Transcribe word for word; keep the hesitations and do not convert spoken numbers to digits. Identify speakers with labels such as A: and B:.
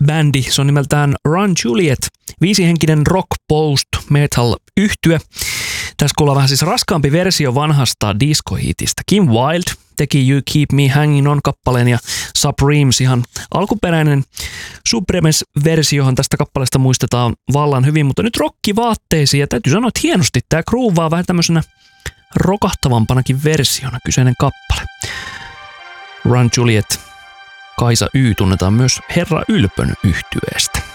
A: bändi. Se on nimeltään Run Juliet, viisihenkinen rock post metal yhtye. Tässä kuullaan vähän siis raskaampi versio vanhasta disco-hitistä. Kim Wilde teki You Keep Me Hanging On -kappaleen ja Supremes ihan alkuperäinen Supremes-versiohan tästä kappaleesta muistetaan vallan hyvin, mutta nyt rockivaatteisiin ja täytyy sanoa, että hienosti tämä groovaa vähän tämmöisenä rokahtavampanakin versiona kyseinen kappale. Run Juliet, Kaisa Y tunnetaan myös Herra Ylpön yhtyeestä.